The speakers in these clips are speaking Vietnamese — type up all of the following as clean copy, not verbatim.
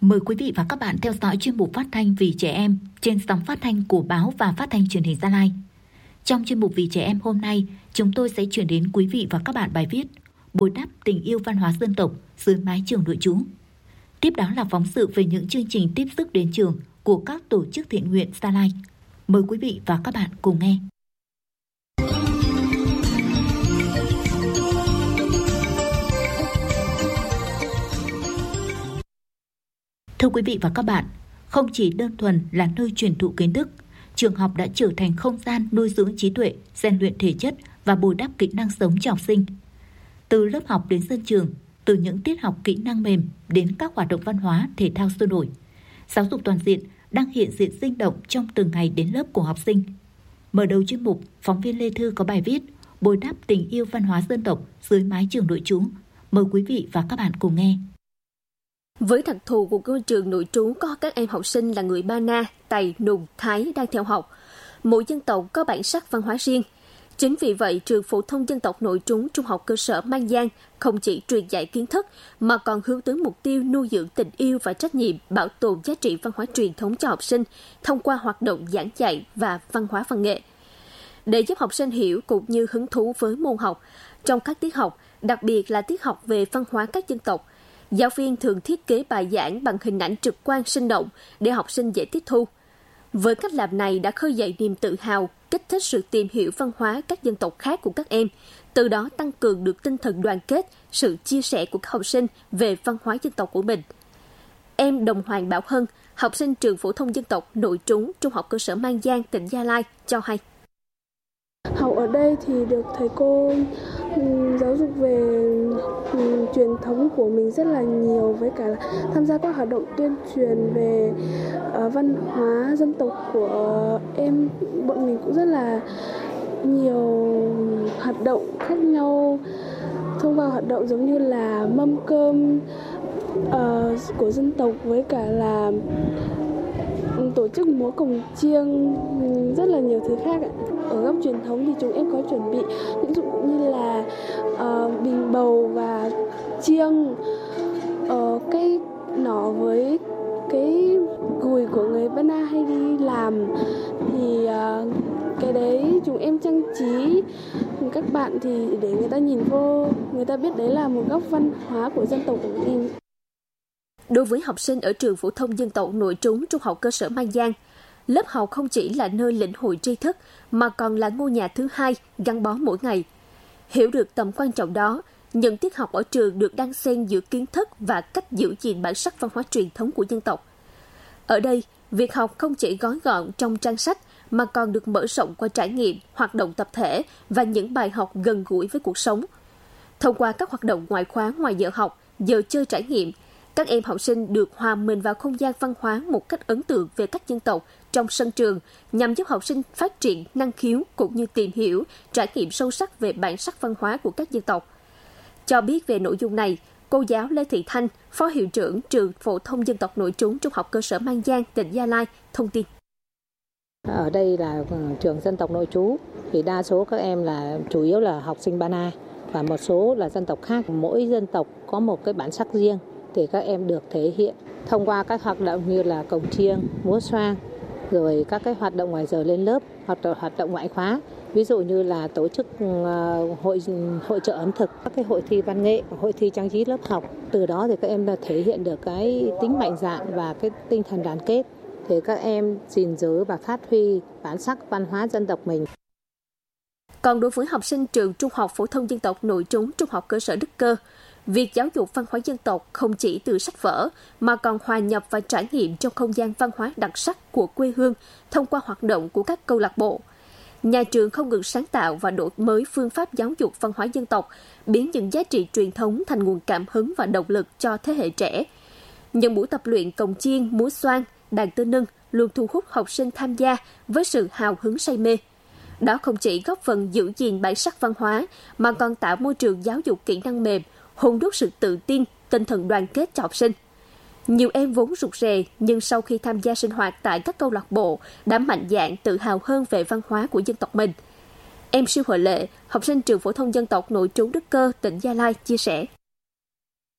Mời quý vị và các bạn theo dõi chuyên mục phát thanh Vì Trẻ Em trên sóng phát thanh của Báo và Phát thanh Truyền hình Gia Lai. Trong chuyên mục Vì Trẻ Em hôm nay, chúng tôi sẽ chuyển đến quý vị và các bạn bài viết Bồi đắp tình yêu văn hóa dân tộc dưới mái trường nội trú. Tiếp đó là phóng sự về những chương trình tiếp sức đến trường của các tổ chức thiện nguyện Gia Lai. Mời quý vị và các bạn cùng nghe. Thưa quý vị và các bạn, không chỉ đơn thuần là nơi truyền thụ kiến thức, trường học đã trở thành không gian nuôi dưỡng trí tuệ, rèn luyện thể chất và bồi đắp kỹ năng sống cho học sinh. Từ lớp học đến sân trường, từ những tiết học kỹ năng mềm đến các hoạt động văn hóa, thể thao sôi nổi, giáo dục toàn diện đang hiện diện sinh động trong từng ngày đến lớp của học sinh. Mở đầu chuyên mục, phóng viên Lê Thư có bài viết Bồi đắp tình yêu văn hóa dân tộc dưới mái trường nội trú. Mời quý vị và các bạn cùng nghe. Với đặc thù của ngôi trường nội trú có các em học sinh là người Ba Na, Tày, Nùng, Thái đang theo học. Mỗi dân tộc có bản sắc văn hóa riêng. Chính vì vậy, trường phổ thông dân tộc nội trú trung học cơ sở Mang Giang không chỉ truyền dạy kiến thức mà còn hướng tới mục tiêu nuôi dưỡng tình yêu và trách nhiệm bảo tồn giá trị văn hóa truyền thống cho học sinh thông qua hoạt động giảng dạy và văn hóa văn nghệ. Để giúp học sinh hiểu cũng như hứng thú với môn học, trong các tiết học, đặc biệt là tiết học về văn hóa các dân tộc, giáo viên thường thiết kế bài giảng bằng hình ảnh trực quan sinh động để học sinh dễ tiếp thu. Với cách làm này đã khơi dậy niềm tự hào, kích thích sự tìm hiểu văn hóa các dân tộc khác của các em, từ đó tăng cường được tinh thần đoàn kết, sự chia sẻ của các học sinh về văn hóa dân tộc của mình. Em Đồng Hoàng Bảo Hân, học sinh trường phổ thông dân tộc nội trú trung học cơ sở Mang Giang, tỉnh Gia Lai cho hay. Học ở đây thì được thầy cô giáo dục về truyền thống của mình rất là nhiều, với cả là tham gia các hoạt động tuyên truyền về văn hóa dân tộc của em. Bọn mình cũng rất là nhiều hoạt động khác nhau thông qua hoạt động giống như là mâm cơm của dân tộc, với cả là tổ chức múa cồng chiêng, rất là nhiều thứ khác ạ. Ở góc truyền thống thì chúng em có chuẩn bị những dụng cụ như là bình bầu và chiêng, cái nỏ với cái gùi của người Ba Na hay đi làm, thì cái đấy chúng em trang trí các bạn thì để người ta nhìn vô, người ta biết đấy là một góc văn hóa của dân tộc của mình. Đối với học sinh ở trường phổ thông dân tộc nội trú trung học cơ sở Mang Giang, lớp học không chỉ là nơi lĩnh hội tri thức mà còn là ngôi nhà thứ hai gắn bó mỗi ngày. Hiểu được tầm quan trọng đó, những tiết học ở trường được đan xen giữa kiến thức và cách giữ gìn bản sắc văn hóa truyền thống của dân tộc. Ở đây, việc học không chỉ gói gọn trong trang sách mà còn được mở rộng qua trải nghiệm, hoạt động tập thể và những bài học gần gũi với cuộc sống. Thông qua các hoạt động ngoại khóa ngoài giờ học, giờ chơi trải nghiệm, các em học sinh được hòa mình vào không gian văn hóa một cách ấn tượng về các dân tộc trong sân trường, nhằm giúp học sinh phát triển năng khiếu cũng như tìm hiểu, trải nghiệm sâu sắc về bản sắc văn hóa của các dân tộc. Cho biết về nội dung này, cô giáo Lê Thị Thanh, Phó Hiệu trưởng trường phổ thông dân tộc nội trú trung học cơ sở Mang Giang, tỉnh Gia Lai, thông tin. Ở đây là trường dân tộc nội trú, thì đa số các em là chủ yếu là học sinh Ba Na và một số là dân tộc khác. Mỗi dân tộc có một cái bản sắc riêng thì các em được thể hiện thông qua các hoạt động như là cồng chiêng, múa xoang, rồi các cái hoạt động ngoài giờ lên lớp, hoạt động ngoại khóa, ví dụ như là tổ chức hội chợ ẩm thực, các cái hội thi văn nghệ, hội thi trang trí lớp học. Từ đó thì các em thể hiện được cái tính mạnh dạn và cái tinh thần đoàn kết, thì các em gìn giữ và phát huy bản sắc văn hóa dân tộc mình. Còn đối với học sinh trường trung học phổ thông dân tộc nội trú trung học cơ sở Đức Cơ, việc giáo dục văn hóa dân tộc không chỉ từ sách vở mà còn hòa nhập và trải nghiệm trong không gian văn hóa đặc sắc của quê hương thông qua hoạt động của các câu lạc bộ. Nhà trường không ngừng sáng tạo và đổi mới phương pháp giáo dục văn hóa dân tộc, biến những giá trị truyền thống thành nguồn cảm hứng và động lực cho thế hệ trẻ. Những buổi tập luyện cồng chiêng, múa xoang, đàn tơ nâng luôn thu hút học sinh tham gia với sự hào hứng say mê. Đó không chỉ góp phần giữ gìn bản sắc văn hóa mà còn tạo môi trường giáo dục kỹ năng mềm, hôn đúc sự tự tin, tinh thần đoàn kết cho học sinh. Nhiều em vốn rụt rè nhưng sau khi tham gia sinh hoạt tại các câu lạc bộ đã mạnh dạn tự hào hơn về văn hóa của dân tộc mình. Em Siêu Huệ Lệ, học sinh trường phổ thông dân tộc nội trú Đức Cơ, tỉnh Gia Lai chia sẻ.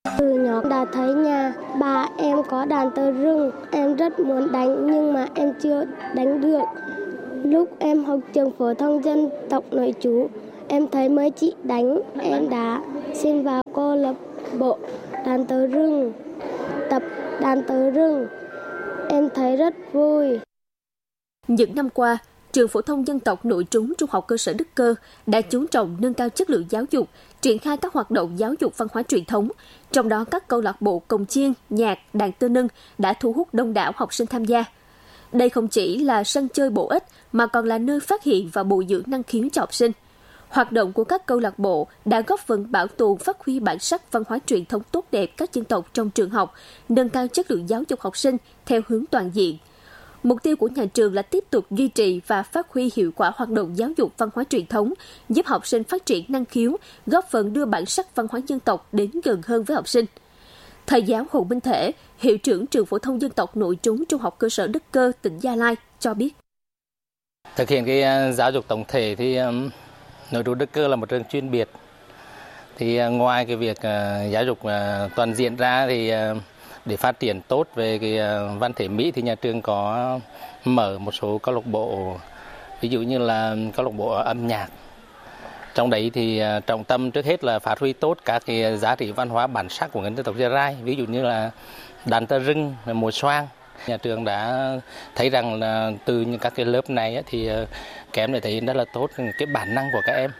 Từ nhỏ đã thấy nhà bà em có đàn tơ rưng, em rất muốn đánh nhưng mà em chưa đánh được. Lúc em học trường phổ thông dân tộc nội trú, em thấy mấy chị đánh, em đã xin vào câu lạc bộ đàn tơ rưng, tập đàn tơ rưng. Em thấy rất vui. Những năm qua, Trường Phổ thông Dân tộc Nội trú Trung học cơ sở Đức Cơ đã chú trọng nâng cao chất lượng giáo dục, triển khai các hoạt động giáo dục văn hóa truyền thống, trong đó các câu lạc bộ cồng chiêng, nhạc, đàn tơ nâng đã thu hút đông đảo học sinh tham gia. Đây không chỉ là sân chơi bổ ích mà còn là nơi phát hiện và bồi dưỡng năng khiếu cho học sinh. Hoạt động của các câu lạc bộ đã góp phần bảo tồn phát huy bản sắc văn hóa truyền thống tốt đẹp các dân tộc trong trường học, nâng cao chất lượng giáo dục học sinh theo hướng toàn diện. Mục tiêu của nhà trường là tiếp tục duy trì và phát huy hiệu quả hoạt động giáo dục văn hóa truyền thống, giúp học sinh phát triển năng khiếu, góp phần đưa bản sắc văn hóa dân tộc đến gần hơn với học sinh. Thầy giáo Hồ Minh Thể, hiệu trưởng Trường Phổ thông Dân tộc Nội trú Trung học cơ sở Đức Cơ, tỉnh Gia Lai cho biết. Thực hiện cái giáo dục tổng thể thì Nội trú Đức Cơ là một trường chuyên biệt. Thì ngoài cái việc giáo dục toàn diện ra thì để phát triển tốt về cái văn thể Mỹ thì nhà trường có mở một số câu lạc bộ, ví dụ như là câu lạc bộ âm nhạc. Trong đấy thì trọng tâm trước hết là phát huy tốt các cái giá trị văn hóa bản sắc của người dân tộc Gia Lai, ví dụ như là đàn tơ rưng, mùa xoang. Nhà trường đã thấy rằng là từ những các cái lớp này thì các em đã thấy rất là tốt cái bản năng của các em.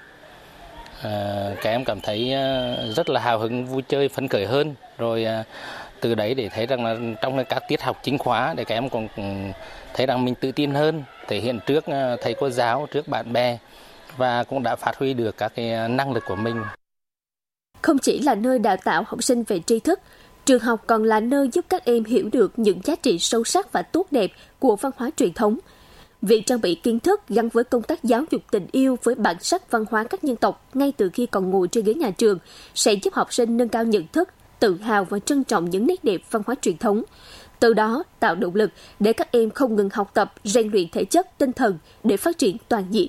Các em cảm thấy rất là hào hứng, vui chơi, phấn khởi hơn. Rồi từ đấy để thấy rằng là trong các tiết học chính khóa để các em còn thấy rằng mình tự tin hơn, thể hiện trước thầy cô giáo, trước bạn bè và cũng đã phát huy được các cái năng lực của mình. Không chỉ là nơi đào tạo học sinh về tri thức, trường học còn là nơi giúp các em hiểu được những giá trị sâu sắc và tốt đẹp của văn hóa truyền thống. Việc trang bị kiến thức gắn với công tác giáo dục tình yêu với bản sắc văn hóa các dân tộc ngay từ khi còn ngồi trên ghế nhà trường sẽ giúp học sinh nâng cao nhận thức, tự hào và trân trọng những nét đẹp văn hóa truyền thống. Từ đó tạo động lực để các em không ngừng học tập, rèn luyện thể chất, tinh thần để phát triển toàn diện.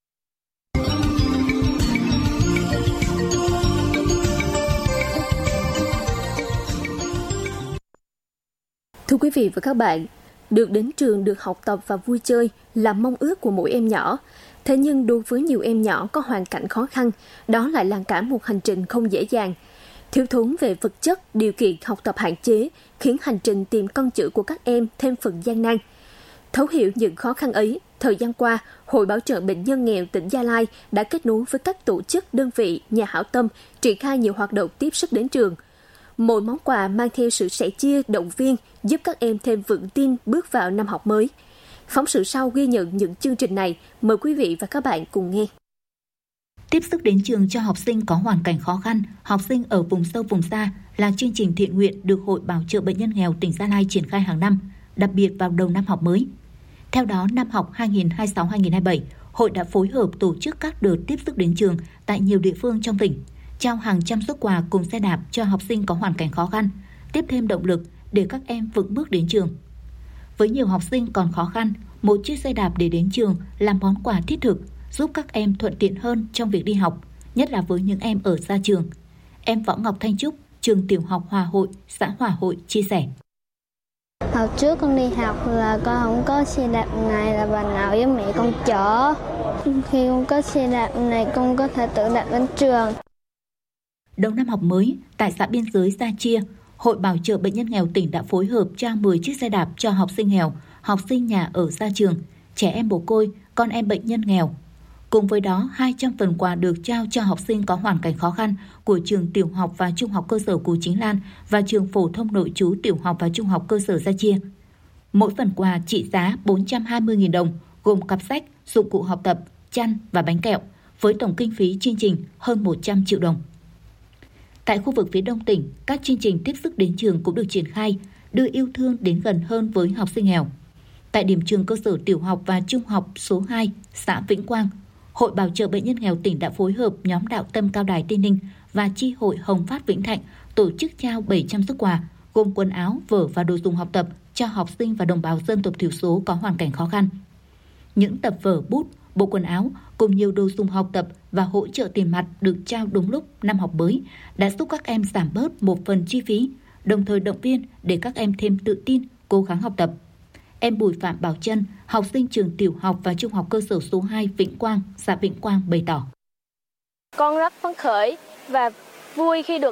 Thưa quý vị và các bạn, được đến trường, được học tập và vui chơi là mong ước của mỗi em nhỏ. Thế nhưng đối với nhiều em nhỏ có hoàn cảnh khó khăn, đó lại là cả một hành trình không dễ dàng. Thiếu thốn về vật chất, điều kiện học tập hạn chế khiến hành trình tìm con chữ của các em thêm phần gian nan. Thấu hiểu những khó khăn ấy, thời gian qua, Hội Bảo trợ Bệnh nhân nghèo tỉnh Gia Lai đã kết nối với các tổ chức, đơn vị, nhà hảo tâm triển khai nhiều hoạt động tiếp sức đến trường. Mỗi món quà mang theo sự sẻ chia, động viên, giúp các em thêm vững tin bước vào năm học mới. Phóng sự sau ghi nhận những chương trình này, mời quý vị và các bạn cùng nghe. Tiếp sức đến trường cho học sinh có hoàn cảnh khó khăn, học sinh ở vùng sâu vùng xa là chương trình thiện nguyện được Hội Bảo trợ Bệnh nhân nghèo tỉnh Gia Lai triển khai hàng năm, đặc biệt vào đầu năm học mới. Theo đó, năm học 2026-2027, Hội đã phối hợp tổ chức các đợt tiếp sức đến trường tại nhiều địa phương trong tỉnh, trao hàng trăm suất quà cùng xe đạp cho học sinh có hoàn cảnh khó khăn, tiếp thêm động lực để các em vững bước đến trường. Với nhiều học sinh còn khó khăn, một chiếc xe đạp để đến trường là món quà thiết thực, giúp các em thuận tiện hơn trong việc đi học, nhất là với những em ở xa trường. Em Võ Ngọc Thanh Trúc, trường tiểu học Hòa Hội, xã Hòa Hội chia sẻ. Hồi trước con đi học là con không có xe đạp này, là bà nào với mẹ con chở. Khi con có xe đạp này con có thể tự đạp đến trường. Đầu năm học mới, tại xã biên giới Gia Chia, Hội Bảo trợ Bệnh nhân nghèo tỉnh đã phối hợp trao 10 chiếc xe đạp cho học sinh nghèo, học sinh nhà ở xa trường, trẻ em mồ côi, con em bệnh nhân nghèo. Cùng với đó, 200 phần quà được trao cho học sinh có hoàn cảnh khó khăn của trường tiểu học và trung học cơ sở Cù Chính Lan và trường phổ thông nội trú tiểu học và trung học cơ sở Gia Chia. Mỗi phần quà trị giá 420.000 đồng, gồm cặp sách, dụng cụ học tập, chăn và bánh kẹo, với tổng kinh phí chương trình hơn 100 triệu đồng. Tại khu vực phía đông tỉnh, các chương trình tiếp sức đến trường cũng được triển khai, đưa yêu thương đến gần hơn với học sinh nghèo. Tại điểm trường cơ sở tiểu học và trung học số 2, xã Vĩnh Quang, Hội Bảo trợ Bệnh nhân nghèo tỉnh đã phối hợp nhóm Đạo Tâm Cao Đài Tây Ninh và chi hội Hồng Phát Vĩnh Thạnh tổ chức trao 700 suất quà, gồm quần áo, vở và đồ dùng học tập cho học sinh và đồng bào dân tộc thiểu số có hoàn cảnh khó khăn. Những tập vở, bút, bộ quần áo cùng nhiều đồ dùng học tập và hỗ trợ tiền mặt được trao đúng lúc năm học mới đã giúp các em giảm bớt một phần chi phí, đồng thời động viên để các em thêm tự tin, cố gắng học tập. Em Bùi Phạm Bảo Trân, học sinh trường tiểu học và trung học cơ sở số 2 Vĩnh Quang, xã Vĩnh Quang bày tỏ. Con rất phấn khởi và vui khi được